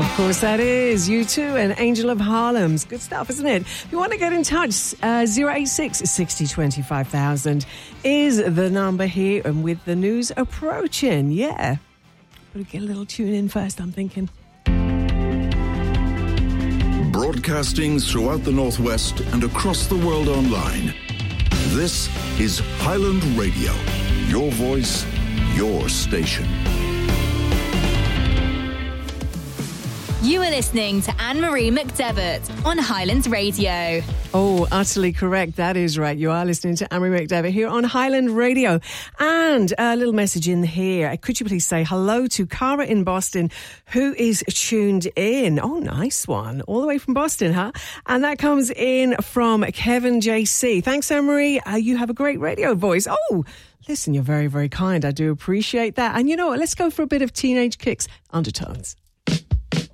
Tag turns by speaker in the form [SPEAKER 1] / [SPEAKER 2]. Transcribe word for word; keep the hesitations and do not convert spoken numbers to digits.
[SPEAKER 1] Of course that is. U two and Angel of Harlem's. Good stuff, isn't it? If you want to get in touch, uh, zero eight six, sixty, twenty-five thousand is the number here. And with the news approaching, yeah. Better get a little tune in first, I'm thinking.
[SPEAKER 2] Broadcasting throughout the Northwest and across the world online. This is Highland Radio. Your voice, your station.
[SPEAKER 3] You are listening to Anne-Marie McDevitt on Highlands Radio.
[SPEAKER 1] Oh, utterly correct. That is right. You are listening to Anne-Marie McDevitt here on Highland Radio. And a little message in here. Could you please say hello to Cara in Boston, who is tuned in? Oh, nice one. All the way from Boston, huh? And that comes in from Kevin J C. Thanks, Anne-Marie. Uh, you have a great radio voice. Oh, listen, you're very, very kind. I do appreciate that. And you know what? Let's go for a bit of Teenage Kicks Undertones.